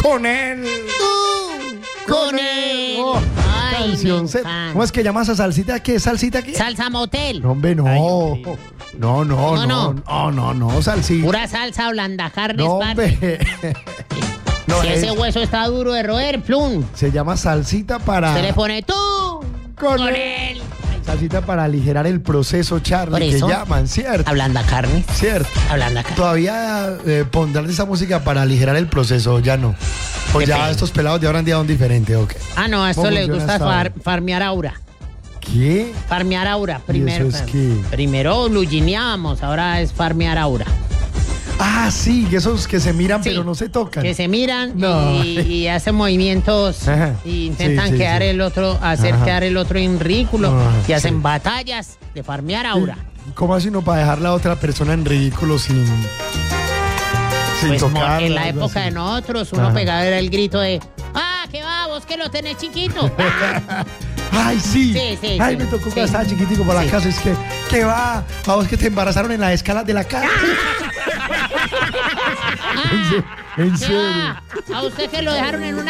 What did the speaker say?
con él. Con él. Oh, Ay, canción. me encanta. ¿Cómo es que llamas a salsita? ¿Qué salsita qué? Salsa motel. No, hombre, no. No, salsita. Pura salsa blanda carnes, No, parce. hombre. No, Si ese hueso está duro de roer, plum. se llama salsita para... Se le pone tú Con con él. él. Salsita para aligerar el proceso, Por Charlie, que eso. llaman, ¿cierto? Ablanda carnes. Cierto. Ablanda carnes. Todavía pondrán esa música para aligerar el proceso, ya no. O ya Depende. estos pelados de ahora en día son diferentes, ¿ok? Ah, no, a esto ¿Cómo les funciona gusta esta hora? farmear aura. ¿Qué? Farmear aura. Primero, eso es qué? primero lugineábamos, ahora es farmear aura. Ah, sí, que esos que se miran Sí, pero no se tocan. Que se miran No. y hacen movimientos Ajá. y intentan Sí, quedar sí. el otro, hacer Ajá. quedar el otro en ridículo Ah, y hacen sí. batallas de farmear aura. ¿Cómo así uno para dejar la otra persona en ridículo sin Pues tocar? en la algo época así? de nosotros uno Ajá. pegaba era el grito de ¿qué va? ¿Vos que lo tenés chiquito? Ay, sí. Sí, Ay, sí, me tocó sí. cuando estaba chiquitico por la Sí. casa. Es que, ¿qué va? Vamos, que te embarazaron en las escalas de la casa. En ¿Qué serio. va? A usted que lo dejaron en una